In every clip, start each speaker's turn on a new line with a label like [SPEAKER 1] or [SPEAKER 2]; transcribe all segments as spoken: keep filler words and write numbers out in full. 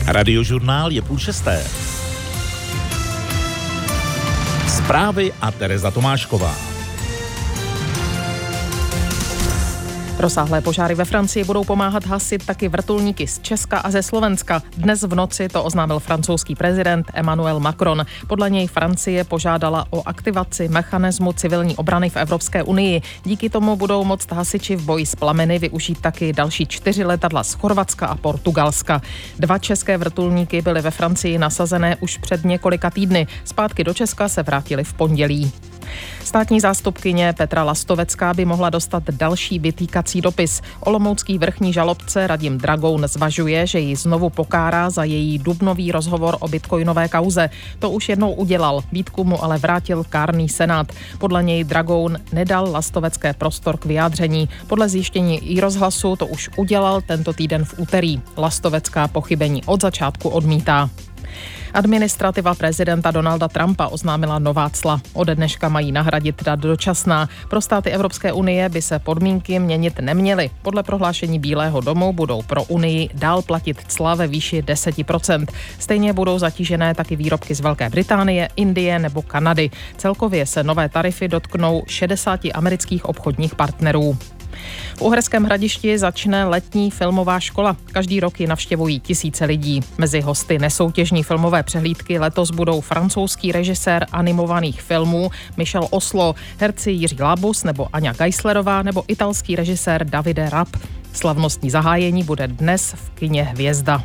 [SPEAKER 1] Radiožurnál je půl šesté. Zprávy a Tereza Tomášková.
[SPEAKER 2] Rozsáhlé požáry ve Francii budou pomáhat hasit taky vrtulníky z Česka a ze Slovenska. Dnes v noci to oznámil francouzský prezident Emmanuel Macron. Podle něj Francie požádala o aktivaci mechanismu civilní obrany v Evropské unii. Díky tomu budou moct hasiči v boji s plameny využít taky další čtyři letadla z Chorvatska a Portugalska. Dva české vrtulníky byly ve Francii nasazené už před několika týdny. Zpátky do Česka se vrátili v pondělí. Státní zástupkyně Petra Lastovecká by mohla dostat další vytýkací dopis. Olomoucký vrchní žalobce Radim Dragoun zvažuje, že ji znovu pokárá za její dubnový rozhovor o bitcoinové kauze. To už jednou udělal, výtku mu ale vrátil kárný senát. Podle něj Dragoun nedal Lastovecké prostor k vyjádření. Podle zjištění iRozhlasu to už udělal tento týden v úterý. Lastovecká pochybení od začátku odmítá. Administrativa prezidenta Donalda Trumpa oznámila nová cla. Ode dneška mají nahradit ta dočasná. Pro státy Evropské unie by se podmínky měnit neměly. Podle prohlášení Bílého domu budou pro Unii dál platit cla ve výši deset procent. Stejně budou zatížené taky výrobky z Velké Británie, Indie nebo Kanady. Celkově se nové tarify dotknou šedesáti amerických obchodních partnerů. V Uherském Hradišti začne letní filmová škola. Každý rok ji navštěvují tisíce lidí. Mezi hosty nesoutěžní filmové přehlídky letos budou francouzský režisér animovaných filmů Michel Oslo, herci Jiří Labus nebo Aňa Geislerová nebo italský režisér Davide Rapp. Slavnostní zahájení bude dnes v kině Hvězda.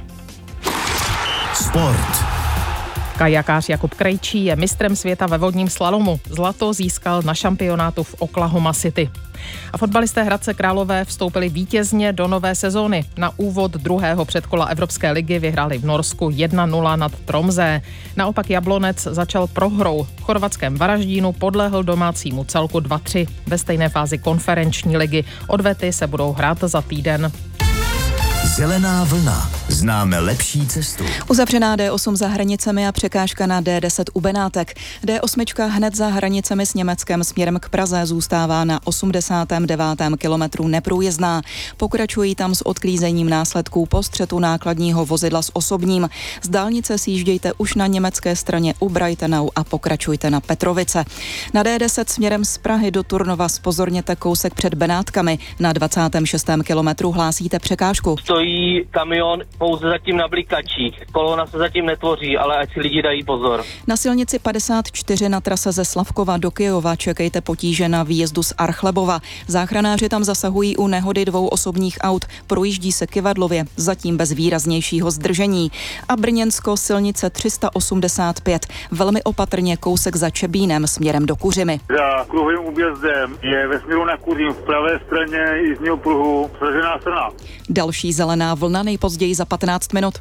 [SPEAKER 1] Sport.
[SPEAKER 2] Kajakář Jakub Krejčí je mistrem světa ve vodním slalomu. Zlato získal na šampionátu v Oklahoma City. A fotbalisté Hradce Králové vstoupili vítězně do nové sezóny. Na úvod druhého předkola Evropské ligy vyhráli v Norsku jedna nula nad Tromsø. Naopak Jablonec začal prohrou. V chorvatském Varaždínu podlehl domácímu celku dva tři. Ve stejné fázi konferenční ligy. Odvety se budou hrát za týden.
[SPEAKER 3] Zelená vlna. Známe lepší cestu.
[SPEAKER 4] Uzavřená D osm za hranicemi a překážka na D deset u Benátek. D osm hned za hranicemi s Německem směrem k Praze zůstává na osmdesátém devátém kilometru neprůjezdná. Pokračují tam s odklízením následků po střetu nákladního vozidla s osobním. Z dálnice sjíždějte už na německé straně u Breitenau a pokračujte na Petrovice. Na D deset směrem z Prahy do Turnova zpozorněte kousek před Benátkami. Na dvacátém šestém kilometru hlásíte překážku.
[SPEAKER 5] Stojí kamion pouze zatím na blikačích. Kolona se zatím netvoří, ale ať si lidi dají pozor.
[SPEAKER 4] Na silnici padesát čtyři na trase ze Slavkova do Kyjova čekejte potíže na výjezdu z Archlebova. Záchranáři tam zasahují u nehody dvou osobních aut. Projíždí se Kyvadlově, zatím bez výraznějšího zdržení. A Brněnsko silnice tři sta osmdesát pět. Velmi opatrně kousek za Čebínem směrem do Kuřimy.
[SPEAKER 6] Za kruhovým úbězdem je ve směru na Kuřim v pravé straně jízdního pruhu sražená strana.
[SPEAKER 4] Další zelená vlna nejpozději za patnáct minut.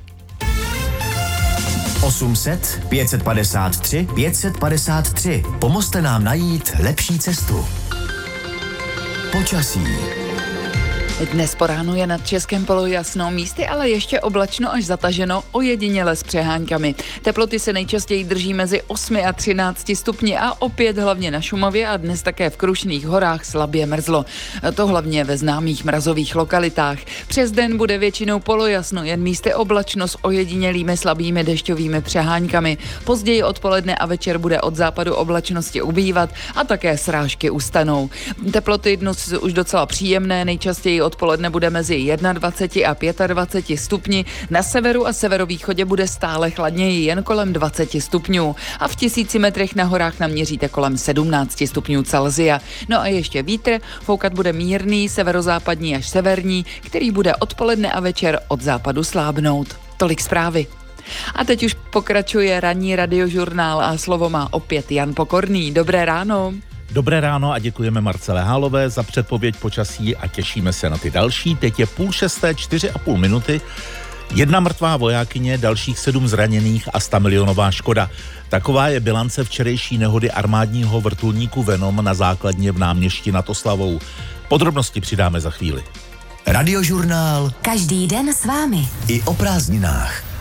[SPEAKER 3] osm set, pět set padesát tři, pět set padesát tři. Pomozte nám najít lepší cestu. Počasí.
[SPEAKER 7] Dnes po ránu je nad Českém polojasno, místy ale ještě oblačno až zataženo, ojediněle s přeháňkami. Teploty se nejčastěji drží mezi osmi a třinácti stupni a opět hlavně na Šumavě a dnes také v Krušných horách slabě mrzlo. To hlavně ve známých mrazových lokalitách. Přes den bude většinou polojasno, jen místy oblačno s ojedinělými slabými dešťovými přeháňkami. Později odpoledne a večer bude od západu oblačnosti ubývat a také srážky ustanou. Teploty dnes už docela příjemné, nejčastěji odpoledne bude mezi dvaceti jedním a dvaceti pěti stupni, na severu a severovýchodě bude stále chladněji, jen kolem dvaceti stupňů a v tisíci metrech na horách naměříte kolem sedmnácti stupňů Celsia. No a ještě vítr, foukat bude mírný, severozápadní až severní, který bude odpoledne a večer od západu slábnout. Tolik zprávy. A teď už pokračuje ranní radiožurnál a slovo má opět Jan Pokorný. Dobré ráno.
[SPEAKER 1] Dobré ráno a děkujeme Marcele Hálové za předpověď počasí a těšíme se na ty další. Teď je půl šesté, čtyři a půl minuty. Jedna mrtvá vojákyně, dalších sedm zraněných a stamilionová škoda. Taková je bilance včerejší nehody armádního vrtulníku Venom na základně v Náměšti nad Oslavou. Podrobnosti přidáme za chvíli.
[SPEAKER 3] Radiožurnál.
[SPEAKER 8] Každý den s vámi.
[SPEAKER 3] I o prázdninách.